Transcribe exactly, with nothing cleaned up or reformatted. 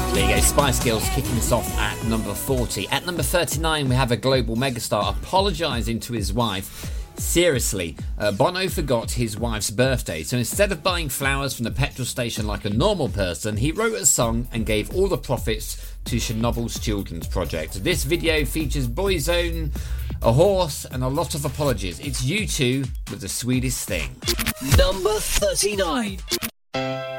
There you go, Spice Girls kicking us off at number forty. At number thirty-nine, we have a global megastar apologising to his wife. Seriously, uh, Bono forgot his wife's birthday, so instead of buying flowers from the petrol station like a normal person, he wrote a song and gave all the profits to Chernobyl's children's project. This video features Boyzone, a horse, and a lot of apologies. It's U two with The Sweetest Thing. Number thirty-nine.